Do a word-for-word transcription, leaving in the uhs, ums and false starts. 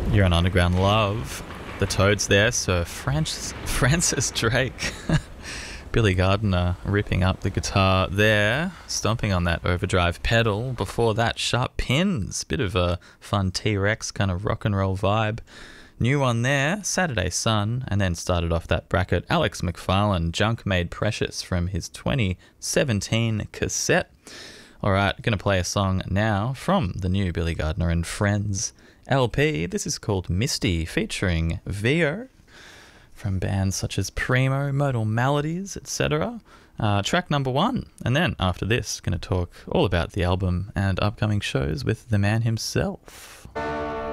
You're an Underground Love. The Toads there, Sir Francis, Francis Drake. Billy Gardiner ripping up the guitar there, stomping on that overdrive pedal. Before that, Sharp Pins. Bit of a fun T-Rex kind of rock and roll vibe. New one there, Saturday Sun, and then started off that bracket, Alex McFarlane, Junk Made Precious from his twenty seventeen cassette. All right, going to play a song now from the new Billy Gardiner and Friends L P. This is called Misty, featuring Vio from bands such as Primo, Modal Melodies, et cetera. Uh, track number one. And then after this, going to talk all about the album and upcoming shows with the man himself.